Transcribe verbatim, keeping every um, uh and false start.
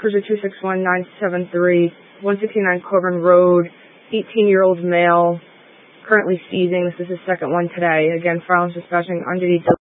Cruiser two six one nine seven three, one sixty-nine Corbin Road, eighteen-year-old male, currently seizing. This is his second one today. Again, filing dispatching underneath